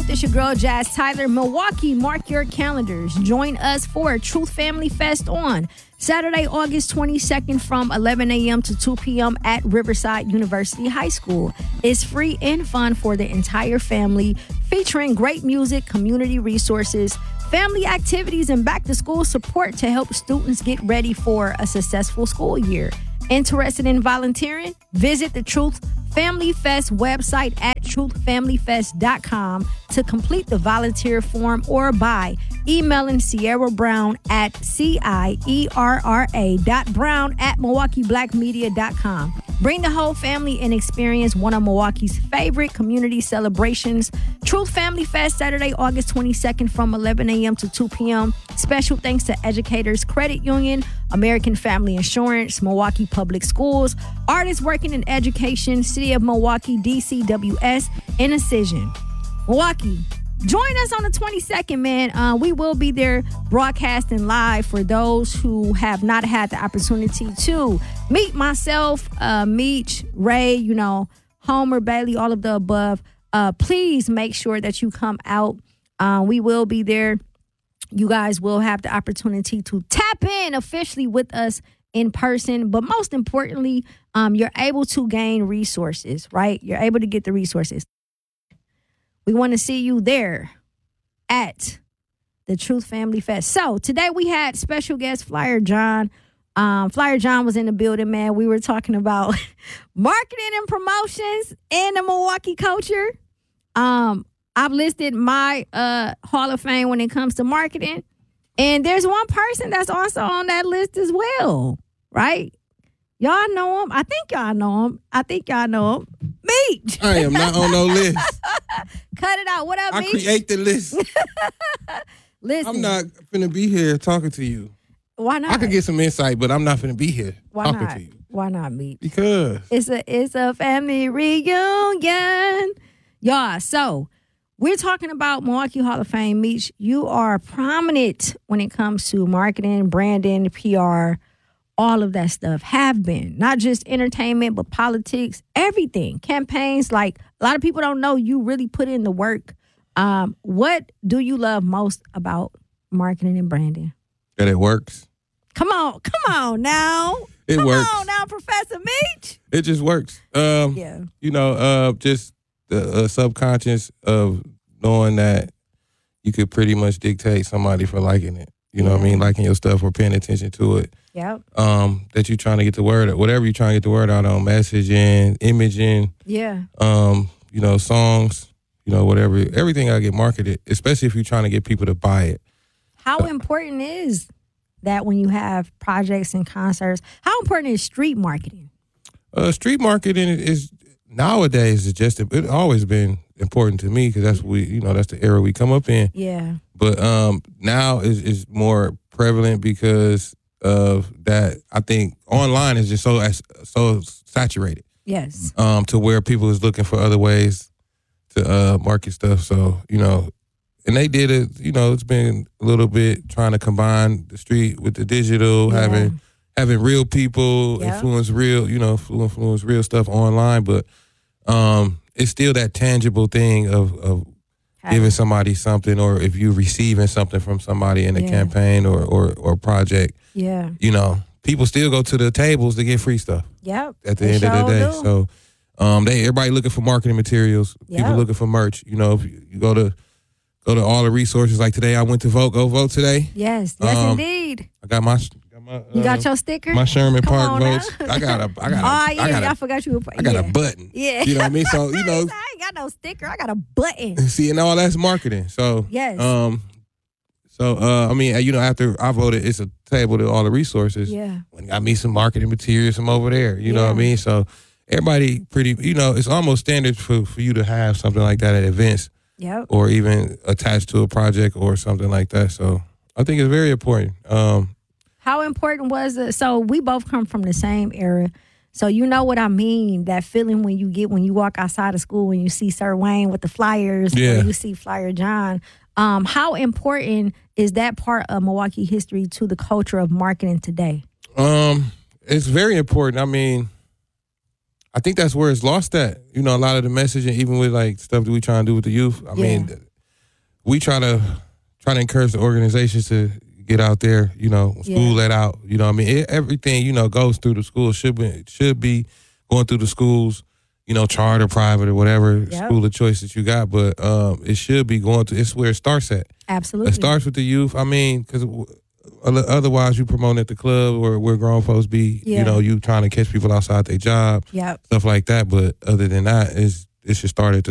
It's your girl, Jazz Tyler. Milwaukee, mark your calendars. Join us for Truth Family Fest on Saturday, August 22nd from 11 a.m. to 2 p.m. at Riverside University High School. It's free and fun for the entire family, featuring great music, community resources, family activities, and back-to-school support to help students get ready for a successful school year. Interested in volunteering? Visit the Truth Family Fest website at truthfamilyfest.com to complete the volunteer form or by emailing Sierra Brown at CIERRA.brown@MilwaukeeBlackMedia.com. Bring the whole family and experience one of Milwaukee's favorite community celebrations. Truth Family Fest, Saturday, August 22nd from 11 a.m. to 2 p.m. Special thanks to Educators Credit Union, American Family Insurance, Milwaukee Public Schools, Artists Working in Education, City of Milwaukee, DCWS, and Incision. Milwaukee, join us on the 22nd, man. We will be there broadcasting live for those who have not had the opportunity to meet myself, Meech, Ray, Homer, Bailey, all of the above. Please make sure that you come out. We will be there. You guys will have the opportunity to tap in officially with us in person. But most importantly, you're able to gain resources, right? You're able to get the resources. We want to see you there at the Truth Family Fest. So today we had special guest Flyer John. Flyer John was in the building, man. We were talking about marketing and promotions in the Milwaukee culture. I've listed my Hall of Fame when it comes to marketing. And there's one person that's also on that list as well, right? Y'all know him. I think y'all know him. Meech. I am not on no list. Cut it out. What up, Meech? I create the list. Listen. I'm not finna be here talking to you. Why not? I could get some insight, but I'm not finna be here talking to you. Why not, Meech? Because it's a family reunion. Y'all, so we're talking about Milwaukee Hall of Fame. Meech, you are prominent when it comes to marketing, branding, PR, all of that stuff. Have been. Not just entertainment, but politics, everything. Campaigns. Like, a lot of people don't know you really put in the work. What do you love most about marketing and branding? that it works. Come on now. It Come works. on now, Professor Meech. It just works. Yeah. Just the subconscious of knowing that you could pretty much dictate somebody for liking it. You know what I mean? Liking your stuff or paying attention to it. Yep. That you're trying to get the word, whatever you're trying to get the word out on, messaging, imaging. Yeah. Songs, whatever. Everything gotta get marketed, especially if you're trying to get people to buy it. How important is that when you have projects and concerts? How important is street marketing? Street marketing is nowadays it's always been important to me because that's that's the era we come up in. Yeah. But now is more prevalent because of that. I think online is just so saturated. Yes. To where people is looking for other ways to market stuff. So and they did it. It's been a little bit trying to combine the street with the digital, having real people influence real stuff online, but it's still that tangible thing of giving somebody something, or if you receiving something from somebody in a campaign or project. Yeah. People still go to the tables to get free stuff. Yep. At the end of the day. So everybody looking for marketing materials. Yep. People looking for merch. If you go to all the resources, like today I went to vote. Go vote today. Yes, indeed. I got my you got your sticker? My Sherman Come Park on votes. now. I forgot you. I got a button. Yeah. You know what I mean? So I ain't got no sticker. I got a button. See, and all that's marketing. So yes. After I voted, it's a table to all the resources. Yeah. When got me some marketing materials from over there. You know what I mean? So everybody it's almost standard for you to have something like that at events. Yep. Or even attached to a project or something like that. So I think it's very important. How important was it? So we both come from the same era. So you know what I mean, that feeling when you walk outside of school and you see Sir Wayne with the flyers, or you see Flyer John. How important is that part of Milwaukee history to the culture of marketing today? It's very important. I mean, I think that's where it's lost at. A lot of the messaging, even with like stuff that we try and do with the youth. I mean, we try to encourage the organizations to get out there, school let out, everything, goes through the school, should be going through the schools, charter, private, or whatever school of choice that you got, but it should be going to, it's where it starts at. Absolutely. It starts with the youth. I mean, because otherwise you promote at the club or where grown folks be, you trying to catch people outside their job, stuff like that, but other than that, it should start at the